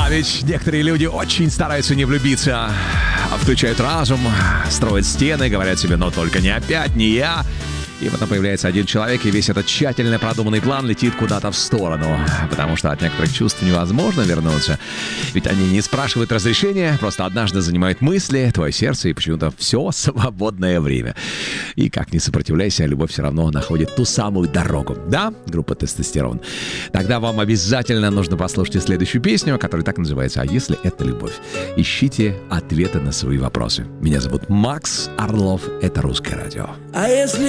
А ведь некоторые люди очень стараются не влюбиться. Включают разум, строят стены, говорят себе: но только не опять, не я. И потом появляется один человек, и весь этот тщательно продуманный план летит куда-то в сторону. Потому что от некоторых чувств невозможно вернуться. Ведь они не спрашивают разрешения, просто однажды занимают мысли, твое сердце и почему-то все свободное время. И как ни сопротивляйся, любовь все равно находит ту самую дорогу. Да, группа «Тестостерон». Тогда вам обязательно нужно послушать следующую песню, которая так называется: «А если это любовь?». Ищите ответы на свои вопросы. Меня зовут Макс Орлов. Это «Русское радио». А если